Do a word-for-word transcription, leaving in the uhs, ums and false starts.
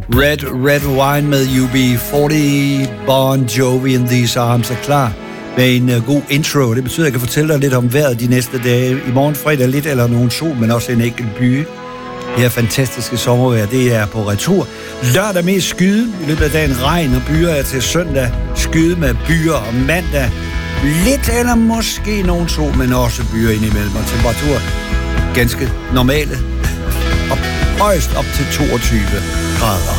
Red, Red Wine med U B fyrre, Bon Jovi in These Arms er klar med en uh, god intro. Det betyder, at jeg kan fortælle dig lidt om vejret de næste dage. I morgen fredag lidt eller nogen sol, men også en enkelt by. Det her fantastiske sommervejr, det er på retur. Lørdag mest skyde. I løbet af dagen regn og byer er til søndag. Skyde med byer og mandag. Lidt eller måske nogen sol, men også byer indimellem. Og temperatur ganske normale. Og højst op til toogtyve grader.